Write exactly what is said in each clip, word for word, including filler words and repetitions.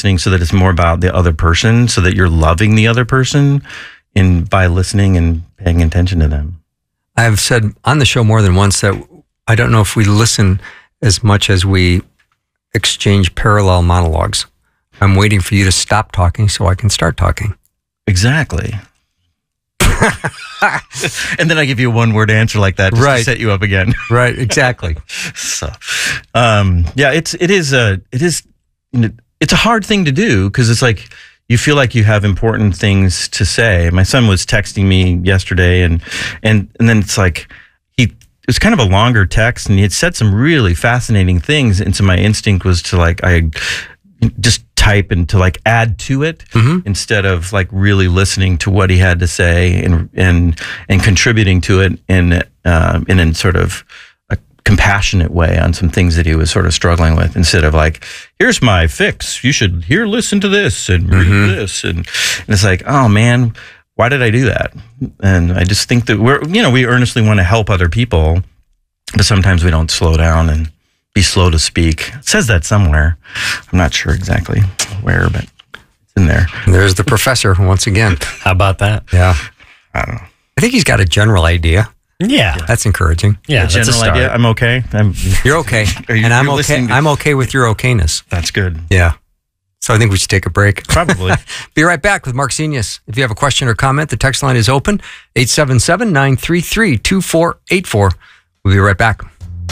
listening so that it's more about the other person, so that you're loving the other person in by listening and paying attention to them. I've said on the show more than once that I don't know if we listen as much as we exchange parallel monologues. I'm waiting for you to stop talking so I can start talking. Exactly. And then I give you a one-word answer like that just right. to set you up again. Right, exactly. So, um, yeah, it's it is a it is you know, it's a hard thing to do because it's like you feel like you have important things to say. My son was texting me yesterday, and and and then it's like he it was kind of a longer text, and he had said some really fascinating things, and so my instinct was to like I just type and to like add to it mm-hmm. instead of like really listening to what he had to say and and and contributing to it in uh, in a sort of a compassionate way on some things that he was sort of struggling with, instead of like, here's my fix, you should here listen to this and read mm-hmm. this, and, and it's like, oh man, why did I do that? And I just think that we're you know we earnestly want to help other people, but sometimes we don't slow down and be slow to speak. It says that somewhere. I'm not sure exactly where, but it's in there. There's the professor once again. How about that? Yeah. I don't know. I think he's got a general idea. Yeah. That's encouraging. Yeah, a that's general a start. idea. I'm okay. I'm, You're okay. Are you, and I'm you're okay. to, I'm okay with your okayness. That's good. Yeah. So I think we should take a break. Probably. Be right back with Mark Senius. If you have a question or comment, the text line is open. eight seven seven, nine three three, two four eight four. We'll be right back.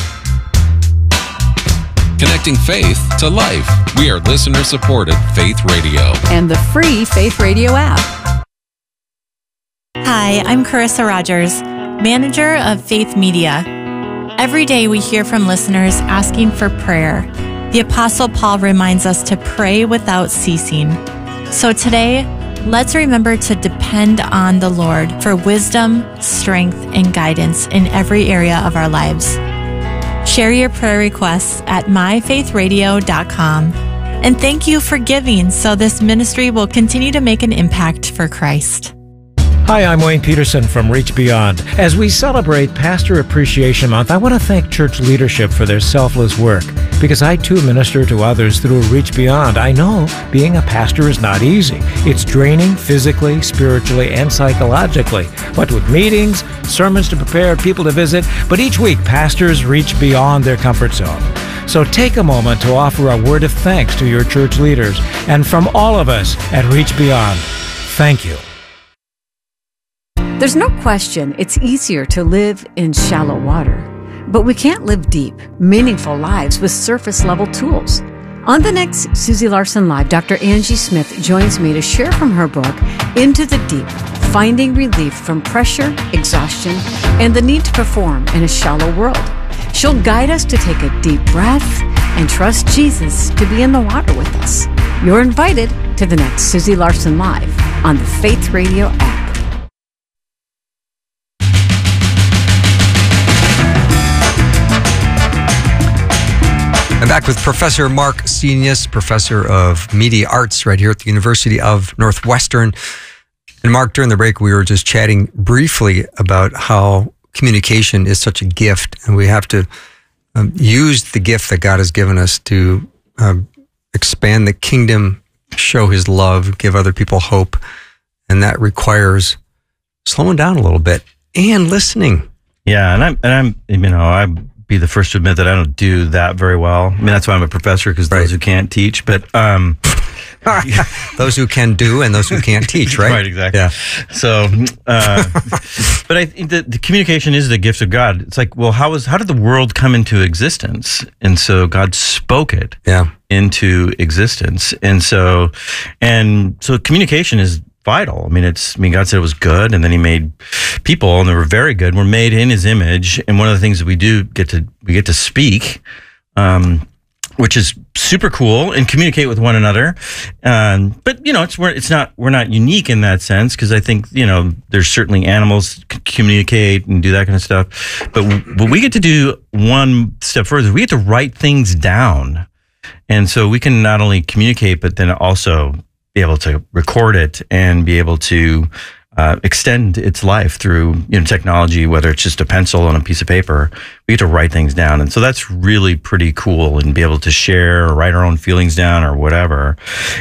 Connecting faith to life. We are listener-supported Faith Radio. And the free Faith Radio app. Hi, I'm Carissa Rogers, manager of Faith Media. Every day we hear from listeners asking for prayer. The Apostle Paul reminds us to pray without ceasing. So today, let's remember to depend on the Lord for wisdom, strength, and guidance in every area of our lives. Share your prayer requests at my faith radio dot com. And thank you for giving so this ministry will continue to make an impact for Christ. Hi, I'm Wayne Peterson from Reach Beyond. As we celebrate Pastor Appreciation Month, I want to thank church leadership for their selfless work, because I too minister to others through Reach Beyond. I know being a pastor is not easy. It's draining physically, spiritually, and psychologically. What with meetings, sermons to prepare, people to visit, but each week pastors reach beyond their comfort zone. So take a moment to offer a word of thanks to your church leaders, and from all of us at Reach Beyond, thank you. There's no question it's easier to live in shallow water, but we can't live deep, meaningful lives with surface-level tools. On the next Susie Larson Live, Doctor Angie Smith joins me to share from her book, Into the Deep, Finding Relief from Pressure, Exhaustion, and the Need to Perform in a Shallow World. She'll guide us to take a deep breath and trust Jesus to be in the water with us. You're invited to the next Susie Larson Live on the Faith Radio app. I'm back with Professor Mark Senius, Professor of Media Arts right here at the University of Northwestern. And Mark, during the break, we were just chatting briefly about how communication is such a gift, and we have to um, use the gift that God has given us to um, expand the kingdom, show His love, give other people hope. And that requires slowing down a little bit and listening. Yeah, and I'm, and I'm, you know, I'm, be the first to admit that I don't do that very well. I mean, that's why I'm a professor, because those right. who can't teach, but um, those who can do and those who can't teach, right? Right, exactly. Yeah. So, uh, but I think that the communication is the gift of God. It's like, well, how was how did the world come into existence? And so God spoke it yeah. into existence, and so and so communication is vital. I mean, it's, I mean, God said it was good, and then He made people, and they were very good. We're made in His image, and one of the things that we do get to, we get to speak, um, which is super cool, and communicate with one another. Um, but you know, it's we're it's not we're not unique in that sense, because I think, you know, there's certainly animals c- communicate and do that kind of stuff. But but we get to do one step further. We get to write things down, and so we can not only communicate, but then also be able to record it and be able to uh, extend its life through, you know, technology, whether it's just a pencil on a piece of paper. We get to write things down. And so that's really pretty cool, and be able to share or write our own feelings down or whatever.